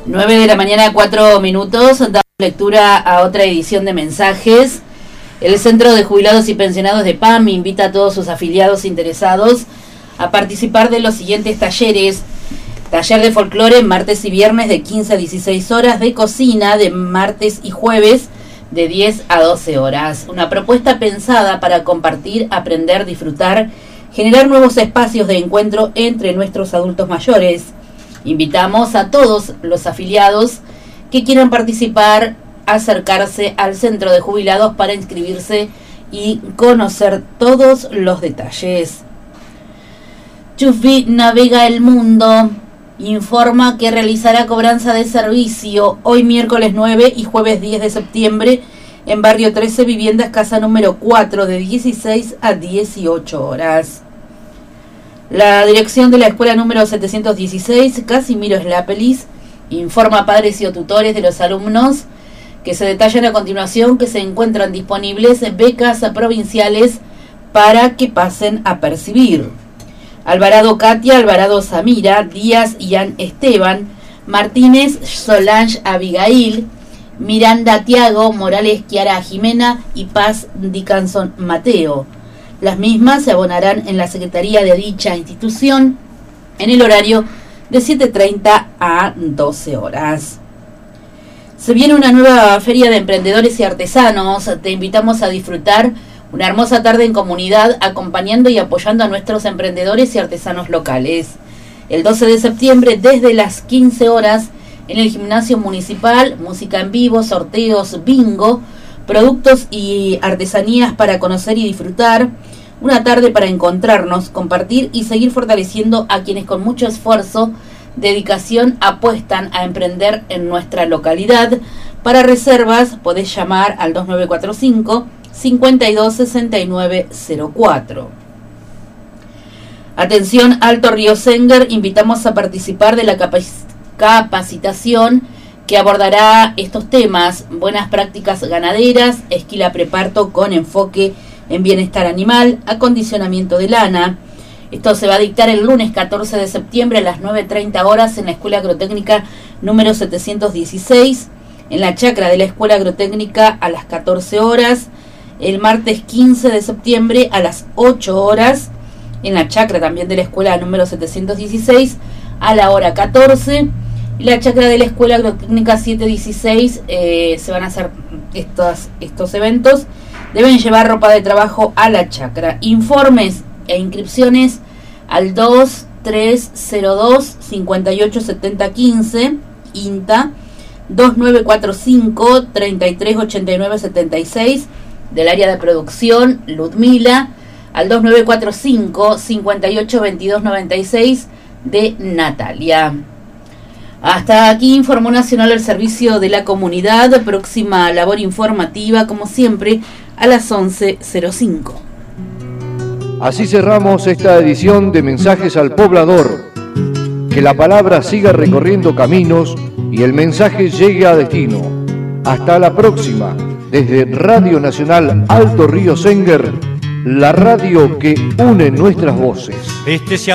9 de la mañana, 4 minutos. Damos lectura a otra edición de mensajes. El Centro de Jubilados y Pensionados de PAM invita a todos sus afiliados interesados a participar de los siguientes talleres. Taller de folclore martes y viernes de 15 a 16 horas, de cocina de martes y jueves de 10 a 12 horas. Una propuesta pensada para compartir, aprender, disfrutar, generar nuevos espacios de encuentro entre nuestros adultos mayores. Invitamos a todos los afiliados que quieran participar a acercarse al Centro de Jubilados para inscribirse y conocer todos los detalles. Chufi Navega el Mundo informa que realizará cobranza de servicio hoy miércoles 9 y jueves 10 de septiembre en Barrio 13, Viviendas, casa número 4, de 16 a 18 horas. La dirección de la escuela número 716, Casimiro Slapelis, informa a padres y o tutores de los alumnos que se detallan a continuación que se encuentran disponibles becas provinciales para que pasen a percibir. Alvarado Katia, Alvarado Samira, Díaz Ian Esteban, Martínez Solange Abigail, Miranda Tiago, Morales Kiara Jimena y Paz Dickinson Mateo. Las mismas se abonarán en la secretaría de dicha institución en el horario de 7:30 a 12 horas. Se viene una nueva feria de emprendedores y artesanos. Te invitamos a disfrutar una hermosa tarde en comunidad, acompañando y apoyando a nuestros emprendedores y artesanos locales. El 12 de septiembre, desde las 15 horas, en el gimnasio municipal, música en vivo, sorteos, bingo, productos y artesanías para conocer y disfrutar. Una tarde para encontrarnos, compartir y seguir fortaleciendo a quienes con mucho esfuerzo, dedicación, apuestan a emprender en nuestra localidad. Para reservas podés llamar al 2945 526904. Atención Alto Río Senger, invitamos a participar de la capacitación que abordará estos temas: buenas prácticas ganaderas, esquila preparto con enfoque en bienestar animal, acondicionamiento de lana. Esto se va a dictar el lunes 14 de septiembre a las 9:30 horas en la Escuela Agrotécnica número 716, en la chacra de la Escuela Agrotécnica a las 14 horas, el martes 15 de septiembre a las 8 horas, en la chacra también de la Escuela número 716 a la hora 14, y la chacra de la Escuela Agrotécnica 716 se van a hacer estos eventos. Deben llevar ropa de trabajo a la chacra. Informes e inscripciones al 2302 587015, INTA 2945 338976, del área de producción Ludmila, al 2945 582296 de Natalia. Hasta aquí informó Nacional el Servicio de la Comunidad. Próxima labor informativa, como siempre, a las 11:05. Así cerramos esta edición de Mensajes al Poblador. Que la palabra siga recorriendo caminos y el mensaje llegue a destino. Hasta la próxima, desde Radio Nacional Alto Río Senger, la radio que une nuestras voces.